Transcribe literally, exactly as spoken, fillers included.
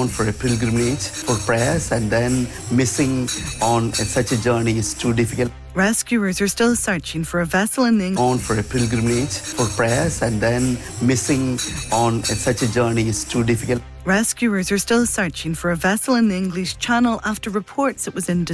gone for a pilgrimage for prayers and then missing on such a journey is too difficult. Rescuers are still searching for a vessel in the English... On for a pilgrimage for prayers and then missing on such a journey is too difficult. Rescuers are still searching for a vessel in the English Channel after reports it was in